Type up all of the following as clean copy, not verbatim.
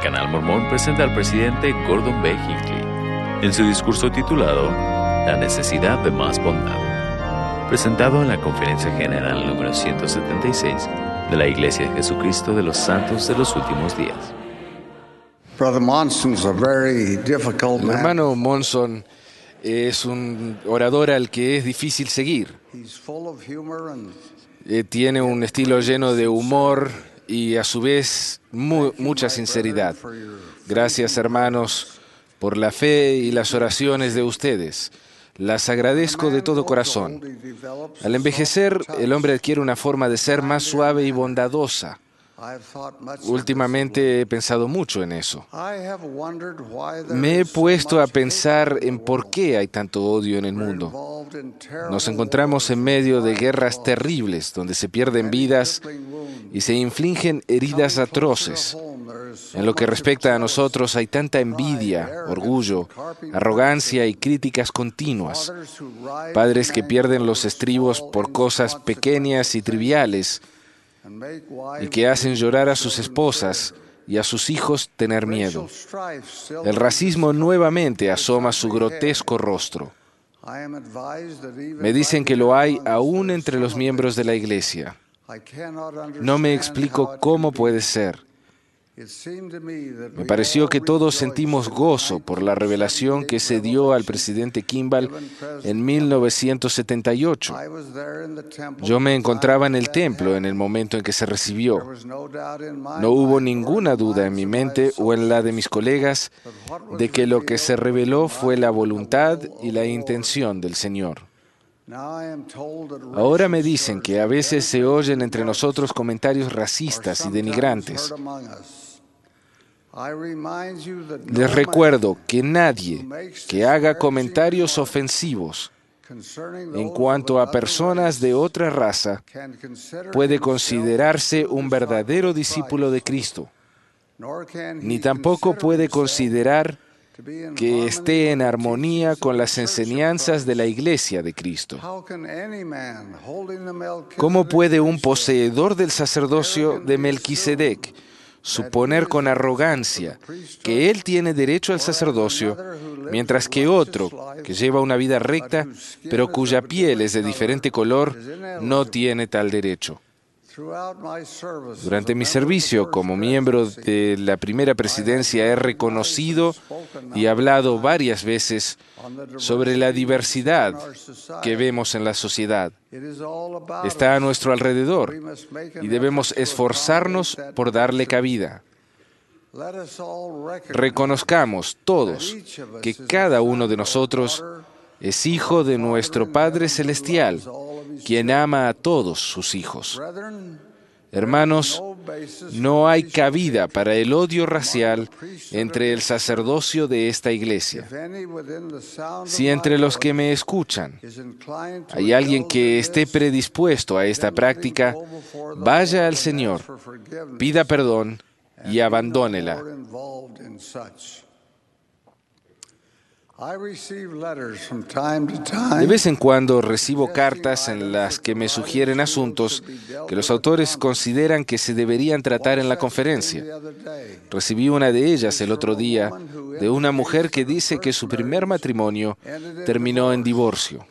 Canal Mormón presenta al presidente Gordon B. Hinckley en su discurso titulado La necesidad de más bondad, presentado en la Conferencia General número 176 de la Iglesia de Jesucristo de los Santos de los Últimos Días. El hermano Monson es un orador al que es difícil seguir. Tiene un estilo lleno de humor y a su vez mucha sinceridad. Gracias, hermanos, por la fe y las oraciones de ustedes. Las agradezco de todo corazón. Al envejecer, el hombre adquiere una forma de ser más suave y bondadosa. Últimamente he pensado mucho en eso. Me he puesto a pensar en por qué hay tanto odio en el mundo. Nos encontramos en medio de guerras terribles donde se pierden vidas y se infligen heridas atroces. En lo que respecta a nosotros hay tanta envidia, orgullo, arrogancia y críticas continuas. Padres que pierden los estribos por cosas pequeñas y triviales y que hacen llorar a sus esposas y a sus hijos tener miedo. El racismo nuevamente asoma su grotesco rostro. Me dicen que lo hay aún entre los miembros de la Iglesia. No me explico cómo puede ser. Me pareció que todos sentimos gozo por la revelación que se dio al presidente Kimball en 1978. Yo me encontraba en el templo en el momento en que se recibió. No hubo ninguna duda en mi mente o en la de mis colegas de que lo que se reveló fue la voluntad y la intención del Señor. Ahora me dicen que a veces se oyen entre nosotros comentarios racistas y denigrantes. Les recuerdo que nadie que haga comentarios ofensivos en cuanto a personas de otra raza puede considerarse un verdadero discípulo de Cristo, ni tampoco puede considerar que esté en armonía con las enseñanzas de la Iglesia de Cristo. ¿Cómo puede un poseedor del sacerdocio de Melquisedec suponer con arrogancia que él tiene derecho al sacerdocio, mientras que otro, que lleva una vida recta, pero cuya piel es de diferente color, no tiene tal derecho? Durante mi servicio como miembro de la primera presidencia he reconocido y hablado varias veces sobre la diversidad que vemos en la sociedad. Está a nuestro alrededor y debemos esforzarnos por darle cabida. Reconozcamos todos que cada uno de nosotros es hijo de nuestro Padre Celestial, quien ama a todos sus hijos. Hermanos, no hay cabida para el odio racial entre el sacerdocio de esta iglesia. Si entre los que me escuchan hay alguien que esté predispuesto a esta práctica, vaya al Señor, pida perdón y abandónela. De vez en cuando recibo cartas en las que me sugieren asuntos que los autores consideran que se deberían tratar en la conferencia. Recibí una de ellas el otro día de una mujer que dice que su primer matrimonio terminó en divorcio.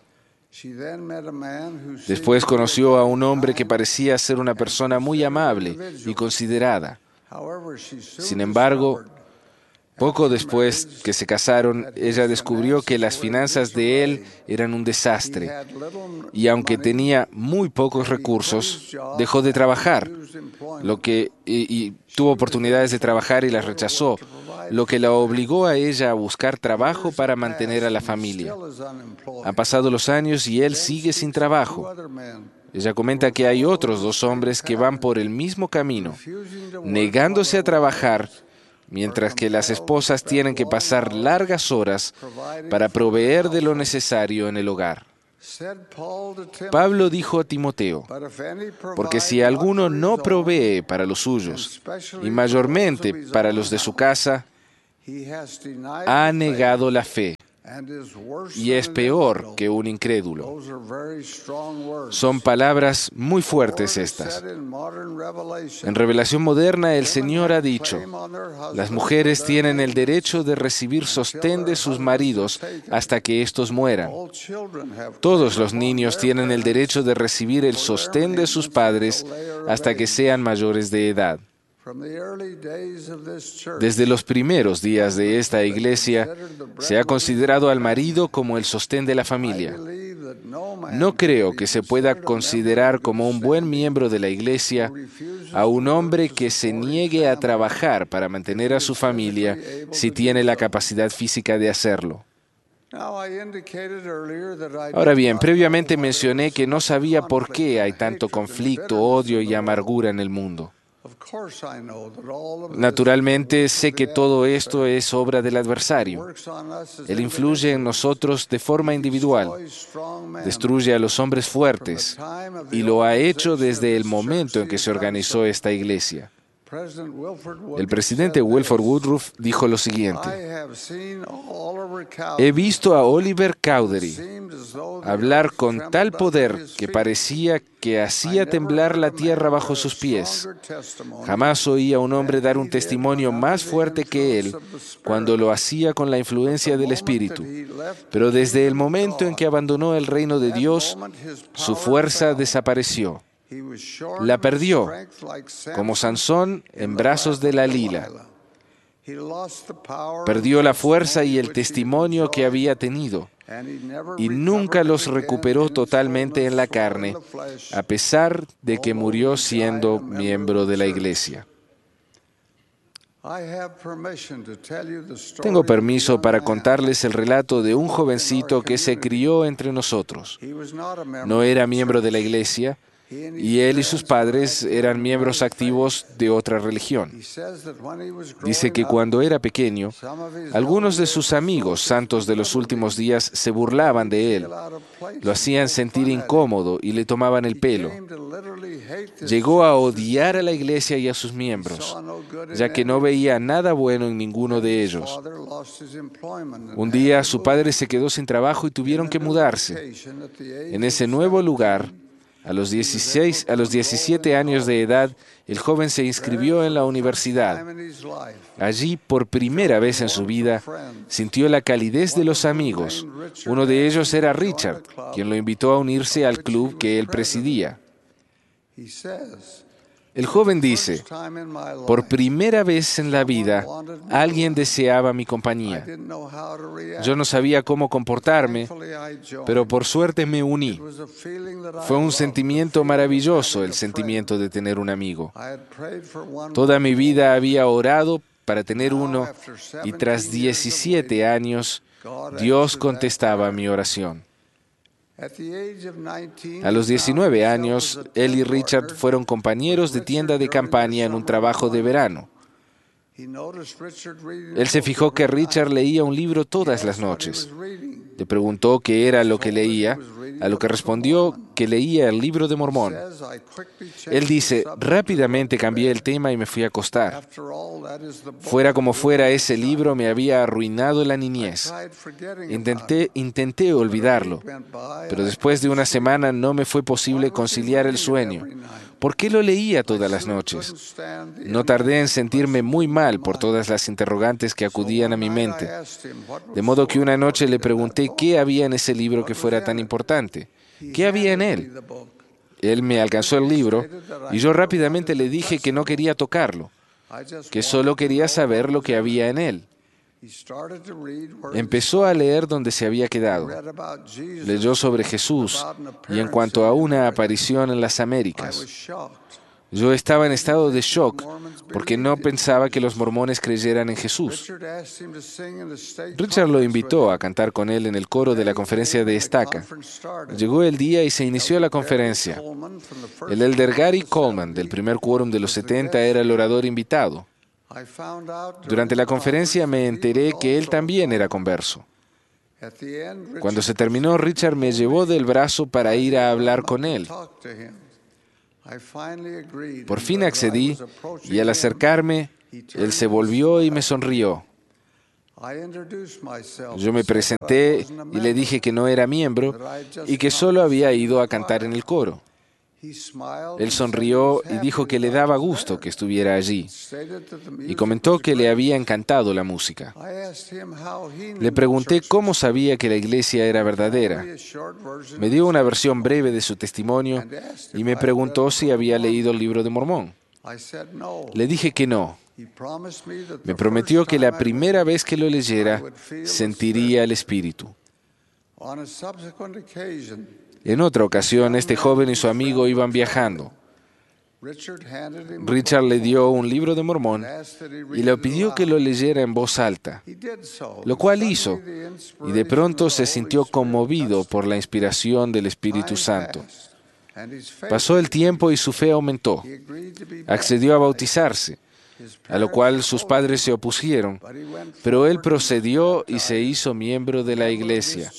Después conoció a un hombre que parecía ser una persona muy amable y considerada. Sin embargo, poco después que se casaron, ella descubrió que las finanzas de él eran un desastre y aunque tenía muy pocos recursos, dejó de trabajar, y tuvo oportunidades de trabajar y las rechazó, lo que la obligó a ella a buscar trabajo para mantener a la familia. Han pasado los años y él sigue sin trabajo. Ella comenta que hay otros 2 hombres que van por el mismo camino, negándose a trabajar, mientras que las esposas tienen que pasar largas horas para proveer de lo necesario en el hogar. Pablo dijo a Timoteo, porque si alguno no provee para los suyos, y mayormente para los de su casa, ha negado la fe y es peor que un incrédulo. Son palabras muy fuertes estas. En Revelación moderna, el Señor ha dicho: las mujeres tienen el derecho de recibir sostén de sus maridos hasta que éstos mueran. Todos los niños tienen el derecho de recibir el sostén de sus padres hasta que sean mayores de edad. Desde los primeros días de esta iglesia, se ha considerado al marido como el sostén de la familia. No creo que se pueda considerar como un buen miembro de la iglesia a un hombre que se niegue a trabajar para mantener a su familia si tiene la capacidad física de hacerlo. Ahora bien, previamente mencioné que no sabía por qué hay tanto conflicto, odio y amargura en el mundo. Naturalmente, sé que todo esto es obra del adversario. Él influye en nosotros de forma individual, destruye a los hombres fuertes, y lo ha hecho desde el momento en que se organizó esta iglesia. El presidente Wilford Woodruff dijo lo siguiente: he visto a Oliver Cowdery hablar con tal poder que parecía que hacía temblar la tierra bajo sus pies. Jamás oí a un hombre dar un testimonio más fuerte que él cuando lo hacía con la influencia del Espíritu. Pero desde el momento en que abandonó el reino de Dios, su fuerza desapareció. La perdió, como Sansón en brazos de Dalila. Perdió la fuerza y el testimonio que había tenido, y nunca los recuperó totalmente en la carne, a pesar de que murió siendo miembro de la iglesia. Tengo permiso para contarles el relato de un jovencito que se crió entre nosotros. No era miembro de la iglesia, y él y sus padres eran miembros activos de otra religión. Dice que cuando era pequeño, algunos de sus amigos santos de los últimos días se burlaban de él, lo hacían sentir incómodo y le tomaban el pelo. Llegó a odiar a la iglesia y a sus miembros, ya que no veía nada bueno en ninguno de ellos. Un día su padre se quedó sin trabajo y tuvieron que mudarse. En ese nuevo lugar, a los 17 años de edad, el joven se inscribió en la universidad. Allí, por primera vez en su vida, sintió la calidez de los amigos. Uno de ellos era Richard, quien lo invitó a unirse al club que él presidía. El joven dice: por primera vez en la vida, alguien deseaba mi compañía. Yo no sabía cómo comportarme, pero por suerte me uní. Fue un sentimiento maravilloso, el sentimiento de tener un amigo. Toda mi vida había orado para tener uno, y tras 17 años, Dios contestaba mi oración. A los 19 años, él y Richard fueron compañeros de tienda de campaña en un trabajo de verano. Él se fijó que Richard leía un libro todas las noches. Le preguntó qué era lo que leía, a lo que respondió que leía el Libro de Mormón. Él dice: rápidamente cambié el tema y me fui a acostar. Fuera como fuera, ese libro me había arruinado la niñez. Intenté olvidarlo, pero después de una semana no me fue posible conciliar el sueño. ¿Por qué lo leía todas las noches? No tardé en sentirme muy mal por todas las interrogantes que acudían a mi mente. De modo que una noche le pregunté qué había en ese libro que fuera tan importante. ¿Qué había en él? Él me alcanzó el libro y yo rápidamente le dije que no quería tocarlo, que solo quería saber lo que había en él. Empezó a leer donde se había quedado. Leyó sobre Jesús y en cuanto a una aparición en las Américas. Yo estaba en estado de shock porque no pensaba que los mormones creyeran en Jesús. Richard lo invitó a cantar con él en el coro de la conferencia de Estaca. Llegó el día y se inició la conferencia. El elder Gary Coleman, del primer quórum de los 70, era el orador invitado. Durante la conferencia me enteré que él también era converso. Cuando se terminó, Richard me llevó del brazo para ir a hablar con él. Por fin accedí y al acercarme, él se volvió y me sonrió. Yo me presenté y le dije que no era miembro y que solo había ido a cantar en el coro. Él sonrió y dijo que le daba gusto que estuviera allí y comentó que le había encantado la música. Le pregunté cómo sabía que la iglesia era verdadera. Me dio una versión breve de su testimonio y me preguntó si había leído el Libro de Mormón. Le dije que no. Me prometió que la primera vez que lo leyera sentiría el Espíritu. En otra ocasión, este joven y su amigo iban viajando. Richard le dio un Libro de Mormón y le pidió que lo leyera en voz alta, lo cual hizo, y de pronto se sintió conmovido por la inspiración del Espíritu Santo. Pasó el tiempo y su fe aumentó. Accedió a bautizarse, a lo cual sus padres se opusieron, pero él procedió y se hizo miembro de la iglesia.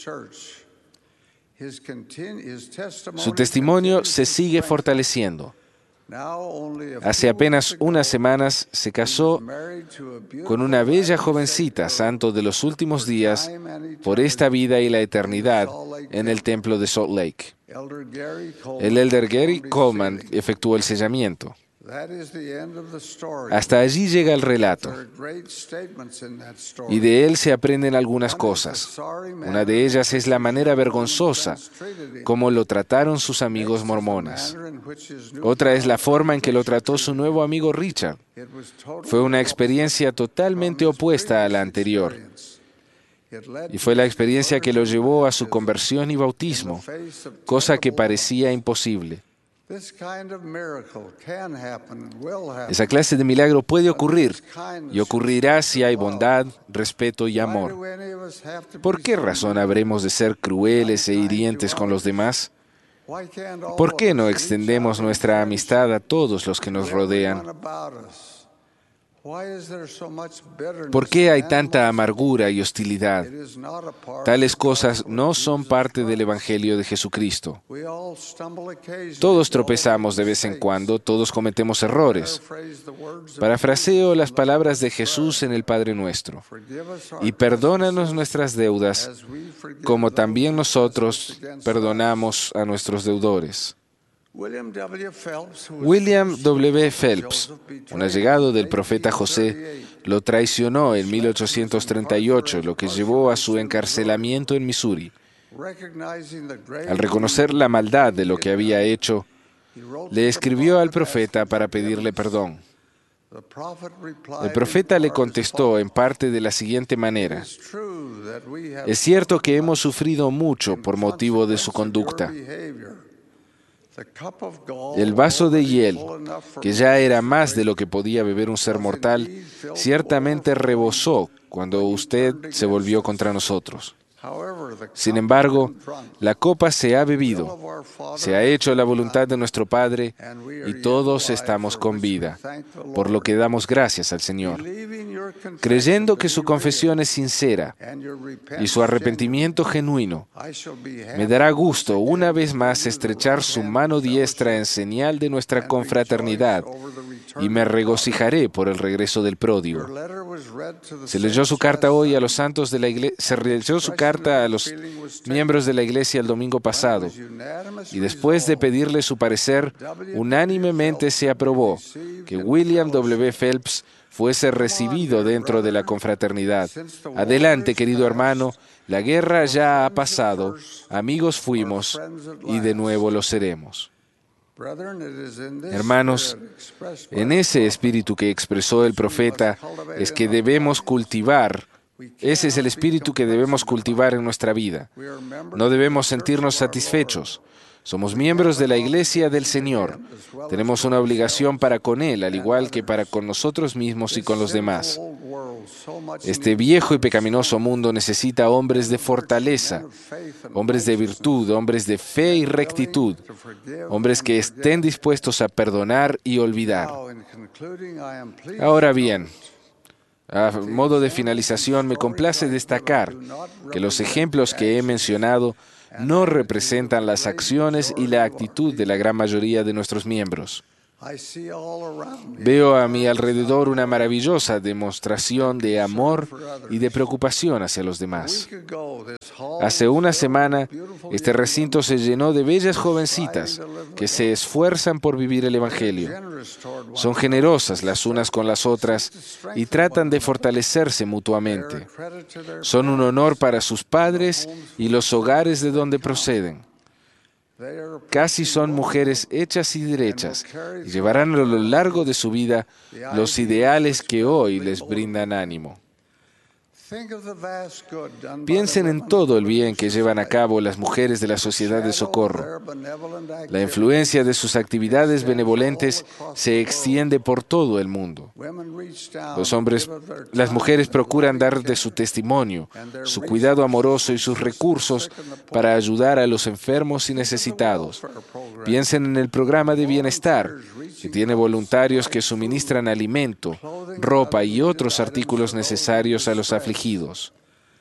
Su testimonio se sigue fortaleciendo. Hace apenas unas semanas se casó con una bella jovencita, santo de los últimos días, por esta vida y la eternidad, en el templo de Salt Lake. El elder Gary Coleman efectuó el sellamiento. Hasta allí llega el relato, y de él se aprenden algunas cosas. Una de ellas es la manera vergonzosa como lo trataron sus amigos mormones. Otra es la forma en que lo trató su nuevo amigo Richard. Fue una experiencia totalmente opuesta a la anterior. Y fue la experiencia que lo llevó a su conversión y bautismo, cosa que parecía imposible. Esa clase de milagro puede ocurrir y ocurrirá si hay bondad, respeto y amor. ¿Por qué razón habremos de ser crueles e hirientes con los demás? ¿Por qué no extendemos nuestra amistad a todos los que nos rodean? ¿Por qué hay tanta amargura y hostilidad? Tales cosas no son parte del Evangelio de Jesucristo. Todos tropezamos de vez en cuando, todos cometemos errores. Parafraseo las palabras de Jesús en el Padre Nuestro. Y perdónanos nuestras deudas, como también nosotros perdonamos a nuestros deudores. William W. Phelps, un allegado del profeta José, lo traicionó en 1838, lo que llevó a su encarcelamiento en Missouri. Al reconocer la maldad de lo que había hecho, le escribió al profeta para pedirle perdón. El profeta le contestó en parte de la siguiente manera: es cierto que hemos sufrido mucho por motivo de su conducta. El vaso de hiel, que ya era más de lo que podía beber un ser mortal, ciertamente rebosó cuando usted se volvió contra nosotros. Sin embargo, la copa se ha bebido, se ha hecho la voluntad de nuestro Padre y todos estamos con vida, por lo que damos gracias al Señor. Creyendo que su confesión es sincera y su arrepentimiento genuino, me dará gusto una vez más estrechar su mano diestra en señal de nuestra confraternidad y me regocijaré por el regreso del pródigo. Se leyó su carta hoy a los santos de la iglesia, se leyó su carta a los miembros de la iglesia el domingo pasado, y después de pedirle su parecer, unánimemente se aprobó que William W. Phelps fuese recibido dentro de la confraternidad. Adelante, querido hermano, la guerra ya ha pasado, amigos fuimos y de nuevo lo seremos. Hermanos, en ese espíritu que expresó el profeta es que debemos cultivar. Ese es el espíritu que debemos cultivar en nuestra vida. No debemos sentirnos satisfechos. Somos miembros de la Iglesia del Señor. Tenemos una obligación para con Él, al igual que para con nosotros mismos y con los demás. Este viejo y pecaminoso mundo necesita hombres de fortaleza, hombres de virtud, hombres de fe y rectitud, hombres que estén dispuestos a perdonar y olvidar. Ahora bien, a modo de finalización, me complace destacar que los ejemplos que he mencionado no representan las acciones y la actitud de la gran mayoría de nuestros miembros. Veo a mi alrededor una maravillosa demostración de amor y de preocupación hacia los demás. Hace una semana, este recinto se llenó de bellas jovencitas que se esfuerzan por vivir el Evangelio. Son generosas las unas con las otras y tratan de fortalecerse mutuamente. Son un honor para sus padres y los hogares de donde proceden. Casi son mujeres hechas y derechas y llevarán a lo largo de su vida los ideales que hoy les brindan ánimo. Piensen en todo el bien que llevan a cabo las mujeres de la Sociedad de Socorro. La influencia de sus actividades benevolentes se extiende por todo el mundo. Las mujeres procuran dar de su testimonio, su cuidado amoroso y sus recursos para ayudar a los enfermos y necesitados. Piensen en el programa de bienestar, que tiene voluntarios que suministran alimento, ropa y otros artículos necesarios a los afligidos.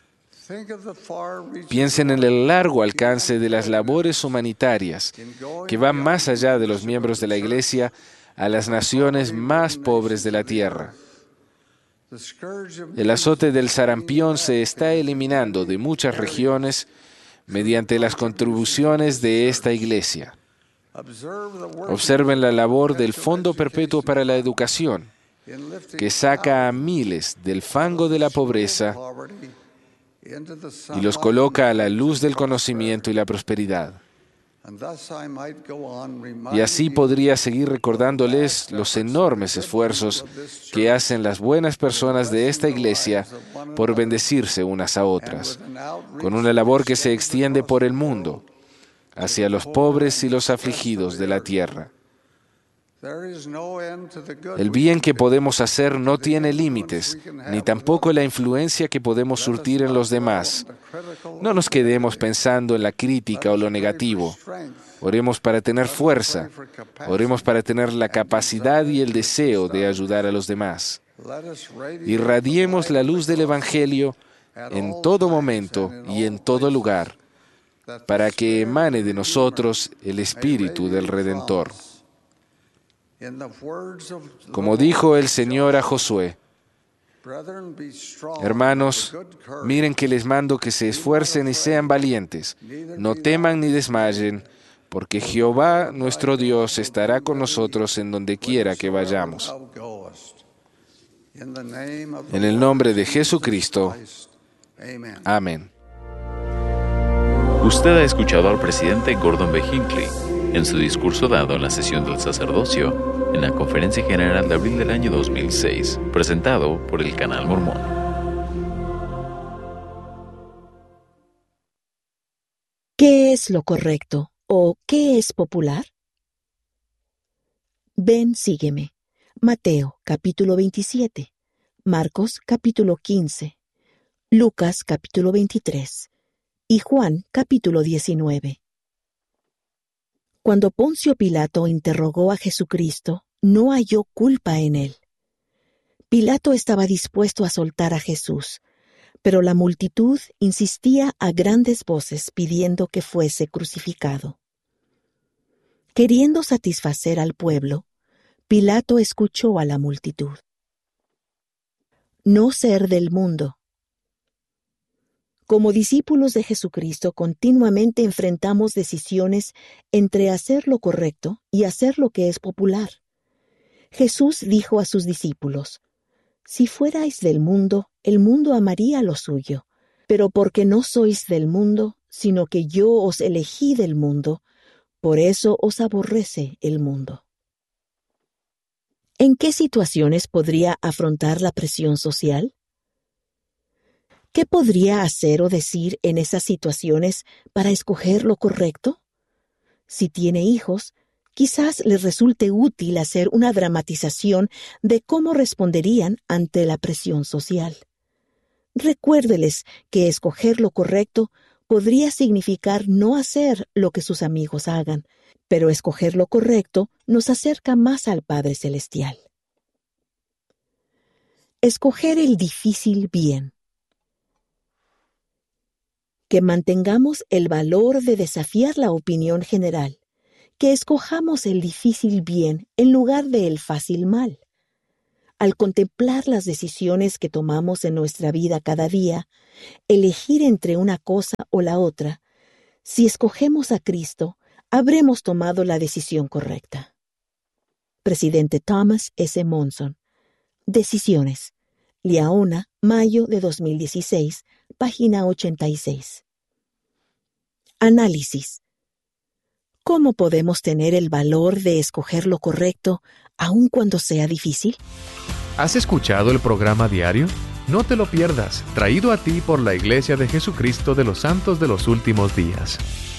Piensen en el largo alcance de las labores humanitarias, que van más allá de los miembros de la Iglesia a las naciones más pobres de la tierra. El azote del sarampión se está eliminando de muchas regiones mediante las contribuciones de esta Iglesia. Observen la labor del Fondo Perpetuo para la Educación, que saca a miles del fango de la pobreza y los coloca a la luz del conocimiento y la prosperidad. Y así podría seguir recordándoles los enormes esfuerzos que hacen las buenas personas de esta iglesia por bendecirse unas a otras, con una labor que se extiende por el mundo, hacia los pobres y los afligidos de la tierra. El bien que podemos hacer no tiene límites, ni tampoco la influencia que podemos surtir en los demás. No nos quedemos pensando en la crítica o lo negativo. Oremos para tener fuerza. Oremos para tener la capacidad y el deseo de ayudar a los demás. Irradiemos la luz del Evangelio en todo momento y en todo lugar, para que emane de nosotros el Espíritu del Redentor. Como dijo el Señor a Josué: hermanos, miren que les mando que se esfuercen y sean valientes, no teman ni desmayen, porque Jehová nuestro Dios estará con nosotros en donde quiera que vayamos. En el nombre de Jesucristo. Amén. Usted ha escuchado al presidente Gordon B. Hinckley en su discurso dado en la sesión del sacerdocio en la Conferencia General de abril del año 2006, presentado por el Canal Mormón. ¿Qué es lo correcto o qué es popular? Ven, sígueme. Mateo, capítulo 27. Marcos, capítulo 15. Lucas, capítulo 23. Y Juan, capítulo 19. Cuando Poncio Pilato interrogó a Jesucristo, no halló culpa en él. Pilato estaba dispuesto a soltar a Jesús, pero la multitud insistía a grandes voces pidiendo que fuese crucificado. Queriendo satisfacer al pueblo, Pilato escuchó a la multitud. No ser del mundo. Como discípulos de Jesucristo, continuamente enfrentamos decisiones entre hacer lo correcto y hacer lo que es popular. Jesús dijo a sus discípulos: si fuerais del mundo, el mundo amaría lo suyo, pero porque no sois del mundo, sino que yo os elegí del mundo, por eso os aborrece el mundo. ¿En qué situaciones podría afrontar la presión social? ¿Qué podría hacer o decir en esas situaciones para escoger lo correcto? Si tiene hijos, quizás les resulte útil hacer una dramatización de cómo responderían ante la presión social. Recuérdeles que escoger lo correcto podría significar no hacer lo que sus amigos hagan, pero escoger lo correcto nos acerca más al Padre Celestial. Escoger el difícil bien. Que mantengamos el valor de desafiar la opinión general, que escojamos el difícil bien en lugar del fácil mal. Al contemplar las decisiones que tomamos en nuestra vida cada día, elegir entre una cosa o la otra, si escogemos a Cristo, habremos tomado la decisión correcta. Presidente Thomas S. Monson. Decisiones. Liaona, mayo de 2016, página 86. Análisis. ¿Cómo podemos tener el valor de escoger lo correcto, aun cuando sea difícil? ¿Has escuchado el programa diario? No te lo pierdas, traído a ti por la Iglesia de Jesucristo de los Santos de los Últimos Días.